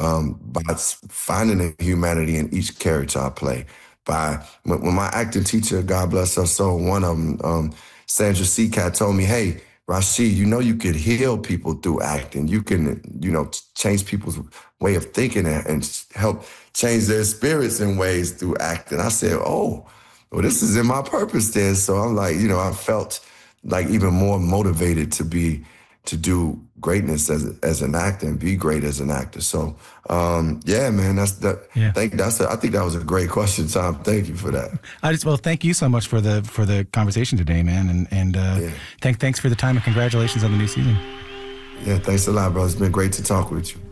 by finding the humanity in each character I play. When my acting teacher, God bless her soul, one of them, Sandra Seacat, told me, "Hey, Rashid, you could heal people through acting. You can, change people's way of thinking and help change their spirits in ways through acting." I said, "Oh, well, this is in my purpose then." So I'm like, I felt like even more motivated to do greatness as an actor and be great as an actor. So, yeah, man, Yeah. I think that was a great question, Tom. Thank you for that. Thank you so much for the conversation today, man. And thanks for the time and congratulations on the new season. Yeah, thanks a lot, bro. It's been great to talk with you.